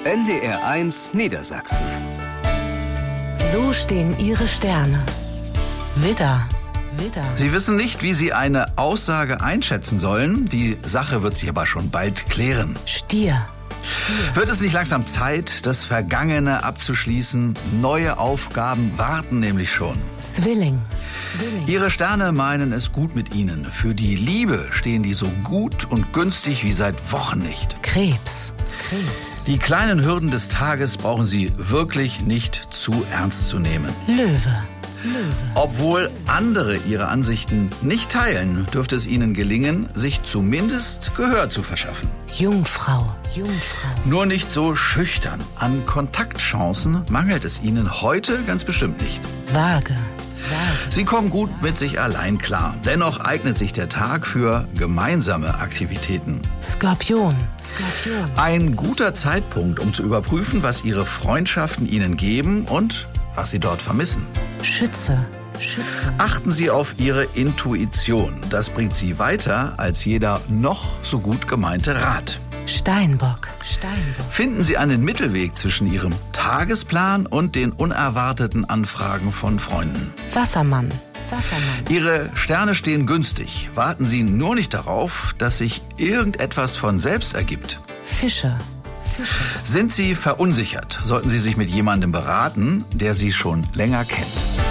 NDR1 Niedersachsen. So stehen Ihre Sterne. Widder. Sie wissen nicht, wie Sie eine Aussage einschätzen sollen. Die Sache wird sich aber schon bald klären. Stier. Wird es nicht langsam Zeit, das Vergangene abzuschließen? Neue Aufgaben warten nämlich schon. Zwilling. Ihre Sterne meinen es gut mit Ihnen. Für die Liebe stehen die so gut und günstig wie seit Wochen nicht. Krebs. Die kleinen Hürden des Tages brauchen Sie wirklich nicht zu ernst zu nehmen. Löwe. Obwohl andere Ihre Ansichten nicht teilen, dürfte es Ihnen gelingen, sich zumindest Gehör zu verschaffen. Jungfrau. Nur nicht so schüchtern. An Kontaktchancen mangelt es Ihnen heute ganz bestimmt nicht. Waage. Sie kommen gut mit sich allein klar. Dennoch eignet sich der Tag für gemeinsame Aktivitäten. Skorpion. Ein guter Zeitpunkt, um zu überprüfen, was Ihre Freundschaften Ihnen geben und was Sie dort vermissen. Schütze. Achten Sie auf Ihre Intuition. Das bringt Sie weiter als jeder noch so gut gemeinte Rat. Steinbock. Finden Sie einen Mittelweg zwischen Ihrem Tagesplan und den unerwarteten Anfragen von Freunden. Wassermann. Ihre Sterne stehen günstig. Warten Sie nur nicht darauf, dass sich irgendetwas von selbst ergibt. Fische. Sind Sie verunsichert, sollten Sie sich mit jemandem beraten, der Sie schon länger kennt.